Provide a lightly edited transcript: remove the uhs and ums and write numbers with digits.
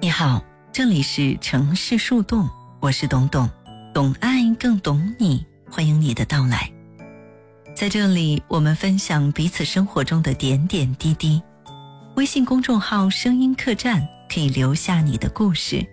你好，这里是城市树洞，我是董董，懂爱更懂你，欢迎你的到来。在这里，我们分享彼此生活中的点点滴滴。微信公众号声音客栈可以留下你的故事，